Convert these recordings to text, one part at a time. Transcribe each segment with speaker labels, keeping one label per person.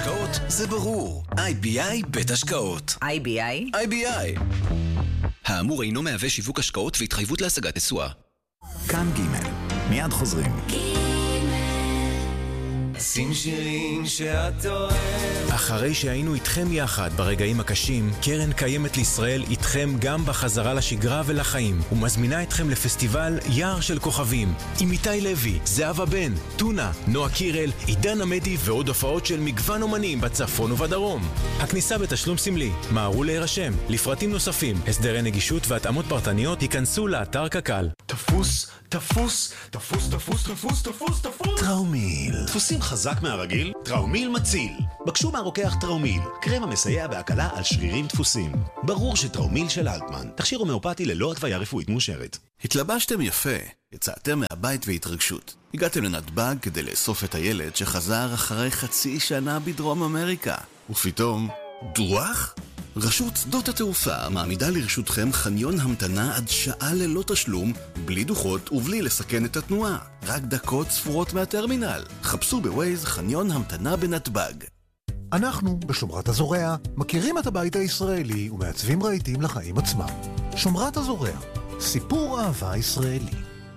Speaker 1: השקעות זה ברור. IBI בית השקעות.
Speaker 2: IBI?
Speaker 1: IBI. האמור אינו מהווה שיווק השקעות והתחייבות להשגת תשואה.
Speaker 3: כאן ג' מיד חוזרים.
Speaker 4: שים שירים שאת אוהב.
Speaker 5: אחרי שהיינו איתכם יחד ברגעים הקשים, קרן קיימת לישראל איתכם גם בחזרה לשגרה ולחיים, ומזמינה אתכם לפסטיבל יער של כוכבים, עם איתי לוי, זהבה בן, טונה, נועה קירל, עידן עמדי ועוד הופעות של מגוון אומנים בצפון ובדרום. הכניסה בתשלום סמלי, מהרו להירשם. לפרטים נוספים, הסדרי נגישות והתאמות פרטניות, ייכנסו לאתר קק"ל.
Speaker 6: תפוס, תפוס, תפוס, תפוס, תפוס, תפוס, תפוס.
Speaker 3: טראומיל.
Speaker 6: דפוסים חזק מהרגיל? טראומיל מציל. בקשו מהרוקח טראומיל, קרם המסייע בהקלה על שרירים דפוסים. ברור שטראומיל של אלטמן, תכשיר הומאופתי ללא התוויה רפואית מאושרת.
Speaker 7: התלבשתם יפה, יצאתם מהבית והתרגשות. הגעתם לנתב"ג כדי לאסוף את הילד שחזר אחרי חצי שנה בדרום אמריקה. ופתאום, דרוח? רשות שדות התעופה מעמידה לרשותכם חניון המתנה עד שעה ללא תשלום, בלי דוחות ובלי לסכן את התנועה. רק דקות ספורות מהטרמינל. חפשו בווייז חניון המתנה בנתב"ג.
Speaker 8: אנחנו, בשומרת הזורע, מכירים את הבית הישראלי ומעצבים רהיטים לחיים עצמם. שומרת הזורע, סיפור אהבה ישראלי.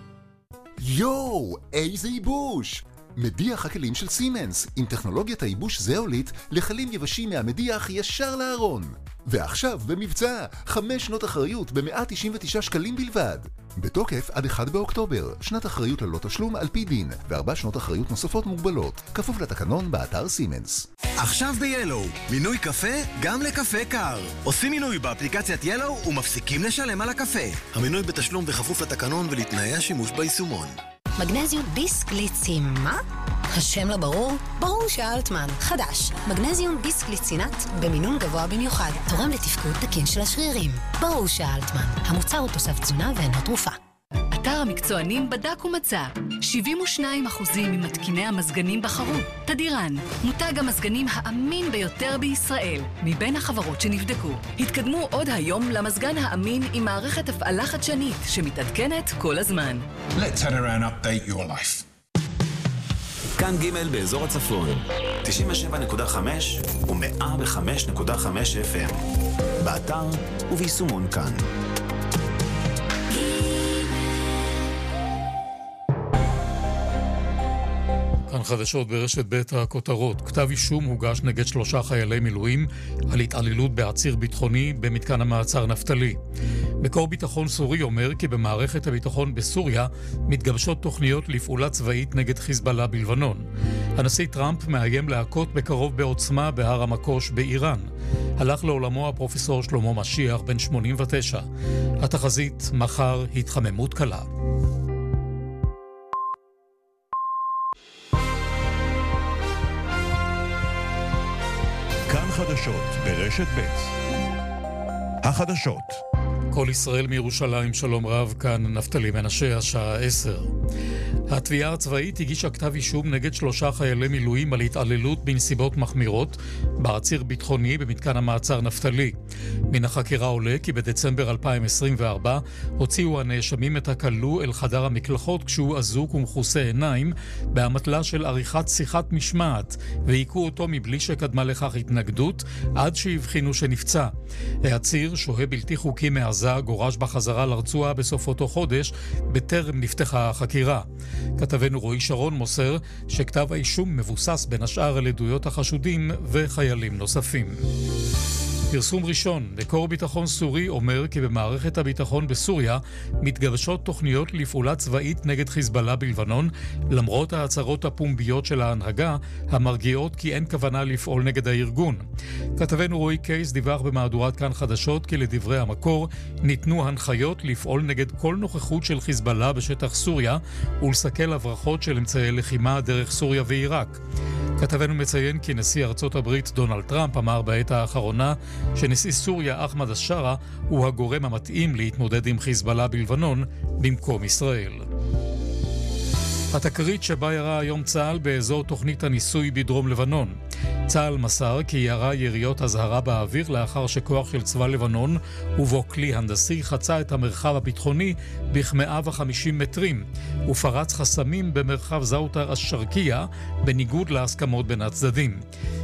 Speaker 9: יואו, איזה ייבוש! מדיח הכלים של סימנס, עם טכנולוגיית הייבוש זאולית לכלים יבשים מהמדיח ישר לארון. ועכשיו במבצע, 5 שנות אחריות ב-199 שקלים בלבד. בתוקף עד 1 באוקטובר, שנת אחריות ללא תשלום על פי דין, ו4 שנות אחריות נוספות מוגבלות, כפוף לתקנון באתר סימנס.
Speaker 1: עכשיו ב-Yellow, מינוי קפה גם לקפה קר. עושים מינוי באפליקציית Yellow ומפסיקים לשלם על הקפה.
Speaker 7: המינוי בתשלום בכפוף לתקנון ולתנאי השימוש ביישומון.
Speaker 10: מגנזיום ביסקליצין, מה? השם לא ברור? ברור שאלטמן. חדש, מגנזיום ביסקליצינט במינון גבוה במיוחד, תורם לתפקוד תקין של השרירים. ברור שאלטמן. המוצר הוא תוסף תזונה ואינו תרופה.
Speaker 11: אתר המקצוענים בדק ומצא 72% ממתקיני המזגנים בחרו תדירן, מותג המזגנים האמין ביותר בישראל מבין החברות שנבדקו. התקדמו עוד היום למזגן האמין עם מערכת הפעלה חדשנית שמתעדכנת כל הזמן.
Speaker 12: Let Tadiran update your life.
Speaker 3: כאן ג' באזור הצפון 97.5 ו-105.5 FM באתר וביישומון כאן.
Speaker 13: כאן חדשות ברשת בית הכותרות. כתב אישום הוגש נגד 3 חיילי מילואים על התעללות בעציר ביטחוני במתקן המעצר נפתלי. מקור ביטחון סורי אומר כי במערכת הביטחון בסוריה מתגבשות תוכניות לפעולה צבאית נגד חיזבאללה בלבנון. הנשיא טראמפ מאיים להכות בקרוב בעוצמה בהר המקוש באיראן. הלך לעולמו הפרופסור שלמה משיח בן 89. התחזית מחר התחממות קלה.
Speaker 14: כאן חדשות ברשת ב' החדשות.
Speaker 13: כל ישראל מירושלים, שלום רב, כאן נפתלי מנשה, השעה 10. התביעה הצבאית הגישה כתב אישום נגד 3 חיילי מילואים על התעללות בנסיבות מחמירות בעציר ביטחוני במתקן המעצר נפתלי. מן החקירה עולה כי בדצמבר 2024 הוציאו הנאשמים את הכלוא אל חדר המקלחות כשהוא אזוק ומכוסה עיניים באמתלה של עריכת שיחת משמעת, והיקו אותו מבלי שקדמה לכך התנגדות עד שהבחינו שנפצע. העציר, שוהה בלתי חוקי מעזה, גורש בחזרה לרצועה בסוף אותו חודש בטרם נפתחה החקירה. כתבנו רועי שרון מוסר שכתב האישום מבוסס בין השאר על עדויות החשודים וחיילים נוספים. פרסום ראשון, מקור ביטחון סורי אומר כי במערכת הביטחון בסוריה מתגבשות תוכניות לפעולה צבאית נגד חיזבאללה בלבנון, למרות ההצהרות הפומביות של ההנהגה המרגיעות כי אין כוונה לפעול נגד הארגון. כתבנו רועי קייס דיווח במהדורת כאן חדשות כי לדברי המקור ניתנו הנחיות לפעול נגד כל נוכחות של חיזבאללה בשטח סוריה ולסכל הברחות של אמצעי לחימה דרך סוריה ועיראק. כתבנו מציין כי נשיא ארצות הברית דונלד טראמפ אמר בעת האחרונה שנשיא סוריה אחמד א-שרה הוא הגורם המתאים להתמודד עם חיזבאללה בלבנון במקום ישראל. התקרית שבה ירה היום צה"ל באזור תוכנית הניסוי בדרום לבנון. צה"ל מסר כי ירה יריות הזהרה באוויר לאחר שכוח של צבא לבנון ובו כלי הנדסי חצה את המרחב הביטחוני בכ-150 מטרים ופרץ חסמים במרחב זאוטר א-שרקיה בניגוד להסכמות בין הצדדים.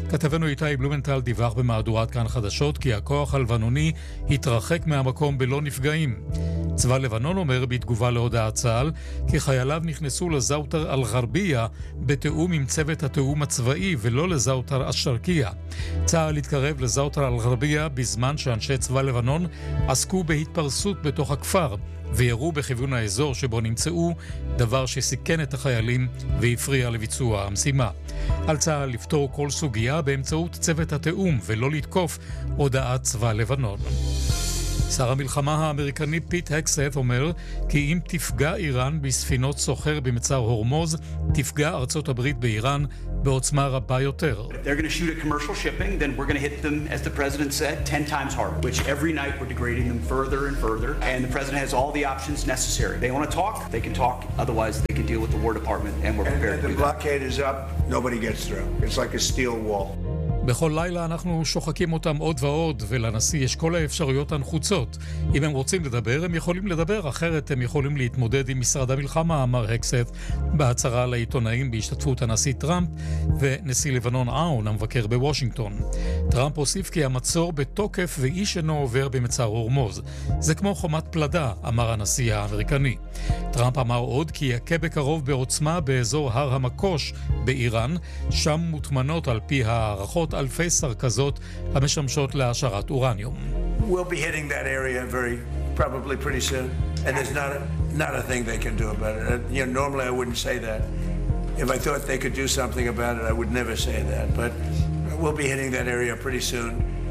Speaker 13: כתבנו איתי בלומנטל דיווח במהדורת כאן חדשות כי הכוח הלבנוני התרחק מהמקום בלא נפגעים. צבא לבנון אומר בתגובה להודעת צה"ל כי חייליו נכנסו לזאוטר אל-גרבייה בתאום עם צוות התאום הצבאי ולא לזאוטר אל-שרקיה. צה"ל התקרב לזאוטר אל-גרבייה בזמן שאנשי צבא לבנון עסקו בהתפרסות בתוך הכפר וירו בכיוון האזור שבו נמצאו, דבר שסיכן את החיילים והפריע לביצוע המשימה. על צה"ל לפתור כל סוגיה באמצעות צוות התאום ולא לתקוף, הודעת צבא לבנון. שר המלחמה האמריקני פיט הקסת אומר כי אם תפגע איראן בספינות סוחר במצר הורמוז, תפגע ארצות הברית באיראן בעוצמה רבה יותר.
Speaker 2: If they're going to shoot at commercial shipping, then we're going to hit them, as the president said, 10 times harder, which every night we're degrading them further and further, and the president has all the options necessary. They want to talk, they can talk, otherwise they can deal with the War Department, and we're prepared to do that.
Speaker 15: The blockade is up, nobody gets through. It's like a steel wall.
Speaker 13: בכל לילה אנחנו שוחקים אותם עוד ועוד, ולנשיא יש כל האפשרויות הנחוצות. אם הם רוצים לדבר, הם יכולים לדבר, אחרת הם יכולים להתמודד עם משרד המלחמה, אמר הקסת, בהצהרה לעיתונאים בהשתתפות הנשיא טראמפ ונשיא לבנון אהון המבקר בוושינגטון. טראמפ הוסיף כי המצור בתוקף ואיש אינו עובר במצר הורמוז. זה כמו חומת פלדה, אמר הנשיא האמריקני. טראמפ אמר עוד כי יכה בקרוב בעוצמה באזור הר המקוש באיראן, שם מוטמנות על פי הערכות אלפי סרקזות המשמשות להעשרת אורניום.
Speaker 15: We'll be hitting that area probably pretty soon, and there's not a thing they can do about it. You know, normally I wouldn't say that. If I thought they could do something about it, I would never say that. But we'll be hitting that area pretty soon,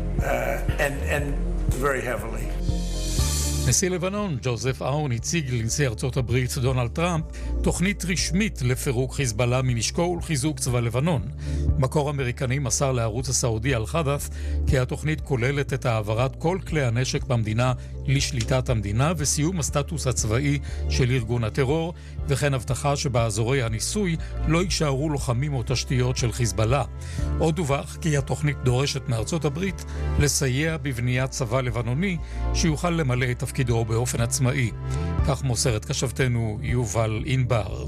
Speaker 15: and very heavily.
Speaker 13: נשיא לבנון, ג'וזף אהון, הציג לנשיא ארצות הברית דונלד טראמפ תוכנית רשמית לפירוק חיזבאללה מנשקו ולחיזוק צבא לבנון. מקור אמריקני מסר לערוץ הסעודי אל-חדף כי התוכנית כוללת את העברת כל כלי הנשק במדינה לשליטת המדינה וסיום הסטטוס הצבאי של ארגון הטרור, וכן הבטחה שבאזורי הניסוי לא יישארו לוחמים או תשתיות של חיזבאללה. עוד דווח כי התוכנית דורשת מארצות הברית לסייע בבניית צבא לבנוני שיוכל למלא את תפקידו באופן עצמאי. כך מוסרת כתבתנו יובל אינבר.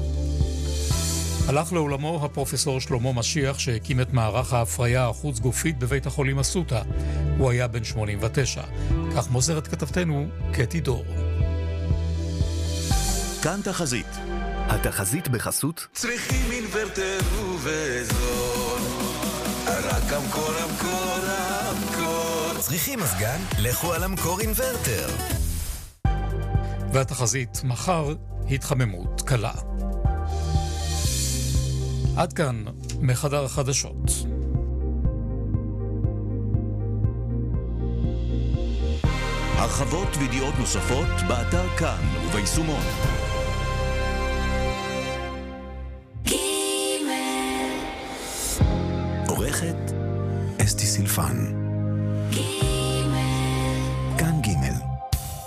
Speaker 13: הלך לעולמו הפרופסור שלמה משיח שהקים את מערך ההפריה החוץ גופית בבית החולים אסותא. הוא היה בן 89. כך מוסרת כתבתנו קטי דור.
Speaker 3: כאן תחזית. התחזית בחסות
Speaker 4: צריכים אינוורטר ובזול, רק המקור.
Speaker 1: צריכים מזגן? לכו על המקור אינוורטר.
Speaker 13: והתחזית מחר התחממות קלה. עד כאן מחדר החדשות.
Speaker 14: הרחבות וידיעות נוספות באתר כאן וביישומון.
Speaker 3: עורכת אסתי סילפן.